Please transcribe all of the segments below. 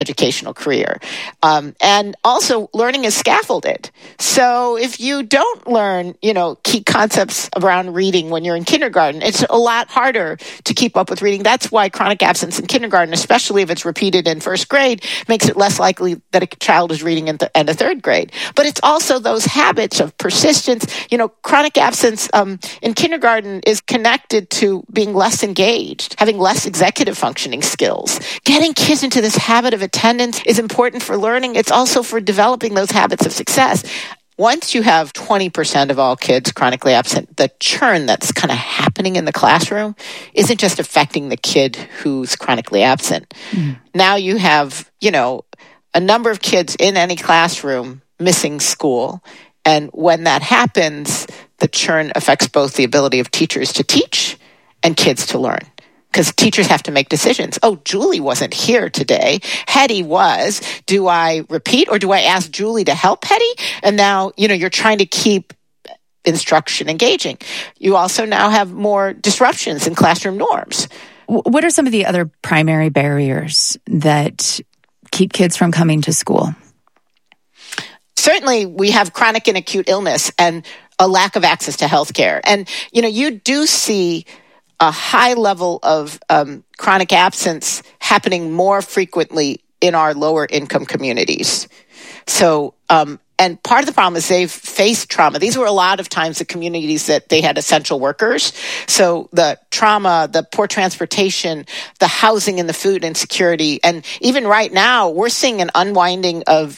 educational career. And also learning is scaffolded. So if you don't learn, key concepts around reading when you're in kindergarten, it's a lot harder to keep up with reading. That's why chronic absence in kindergarten, especially if it's repeated in first grade, makes it less likely that a child is reading in the third grade. But it's also those habits of persistence. Chronic absence in kindergarten is connected to being less engaged, having less executive functioning skills. Getting kids into this habit of attendance is important for learning. It's also for developing those habits of success. Once you have 20% of all kids chronically absent, the churn that's kind of happening in the classroom isn't just affecting the kid who's chronically absent. Now you have, a number of kids in any classroom missing school. And when that happens, the churn affects both the ability of teachers to teach and kids to learn. Because teachers have to make decisions. Oh, Julie wasn't here today. Hetty was. Do I repeat or do I ask Julie to help Hetty? And now, you're trying to keep instruction engaging. You also now have more disruptions in classroom norms. What are some of the other primary barriers that keep kids from coming to school? Certainly, we have chronic and acute illness and a lack of access to healthcare. And, you do see a high level of chronic absence happening more frequently in our lower income communities. So, and part of the problem is they've faced trauma. These were a lot of times the communities that they had essential workers. So the trauma, the poor transportation, the housing and the food insecurity. And even right now, we're seeing an unwinding of,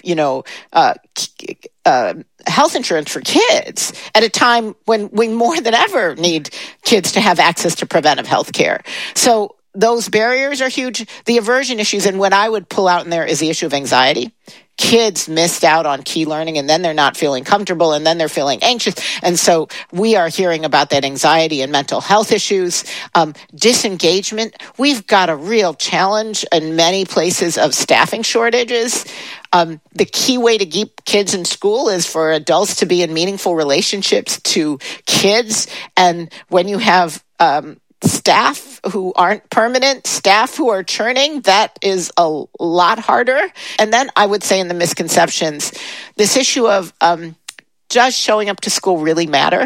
health insurance for kids at a time when we more than ever need kids to have access to preventive health care. So those barriers are huge. The aversion issues, and what I would pull out in there is the issue of anxiety. Kids missed out on key learning, and then they're not feeling comfortable, and then they're feeling anxious. And so we are hearing about that anxiety and mental health issues. Disengagement. We've got a real challenge in many places of staffing shortages. The key way to keep kids in school is for adults to be in meaningful relationships to kids. And when you have staff who aren't permanent, staff who are churning, that is a lot harder. And then I would say in the misconceptions, this issue of does showing up to school really matter?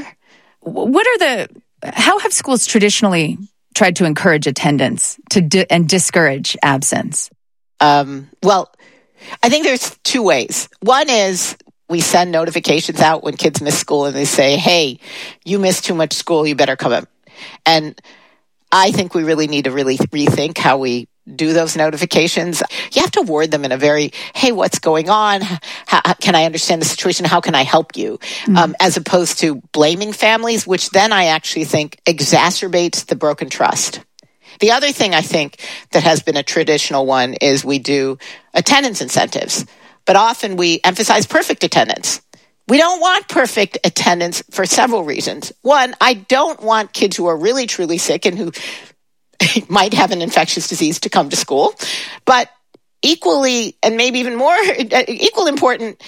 How have schools traditionally tried to encourage attendance and discourage absence? Well, I think there's two ways. One is we send notifications out when kids miss school and they say, hey, you missed too much school, you better come up. And I think we really need to rethink how we do those notifications. You have to word them in a very, hey, what's going on? How can I understand the situation? How can I help you? As opposed to blaming families, which then I actually think exacerbates the broken trust. The other thing I think that has been a traditional one is we do attendance incentives, but often we emphasize perfect attendance. We don't want perfect attendance for several reasons. One, I don't want kids who are really, truly sick and who might have an infectious disease to come to school. But equally, and maybe even more, equal important,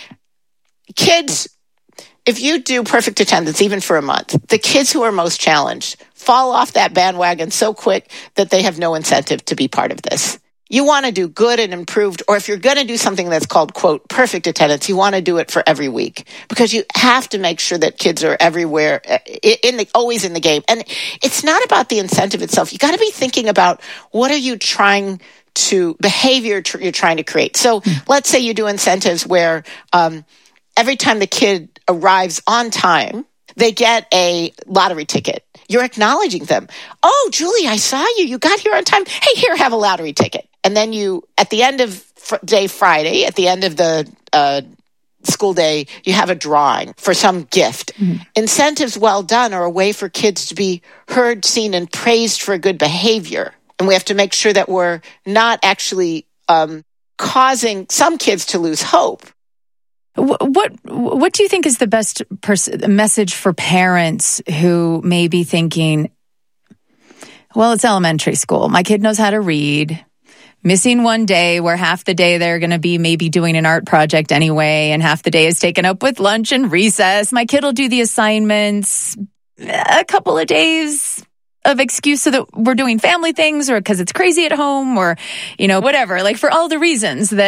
kids, if you do perfect attendance, even for a month, the kids who are most challenged fall off that bandwagon so quick that they have no incentive to be part of this. You want to do good and improved, or if you're going to do something that's called, quote, perfect attendance, you want to do it for every week because you have to make sure that kids are everywhere, always in the game. And it's not about the incentive itself. You got to be thinking about what are you trying to, behavior you're trying to create. So let's say you do incentives where every time the kid arrives on time, they get a lottery ticket. You're acknowledging them. Oh, Julie, I saw you. You got here on time. Hey, here, have a lottery ticket. And then you, at the end of day Friday, at the end of the school day, you have a drawing for some gift. Incentives well done are a way for kids to be heard, seen, and praised for good behavior. And we have to make sure that we're not actually causing some kids to lose hope. What do you think is the best message for parents who may be thinking, well, it's elementary school. My kid knows how to read. Missing one day where half the day they're going to be maybe doing an art project anyway, and half the day is taken up with lunch and recess. My kid will do the assignments a couple of days of excuse so that we're doing family things or because it's crazy at home or, whatever, like for all the reasons that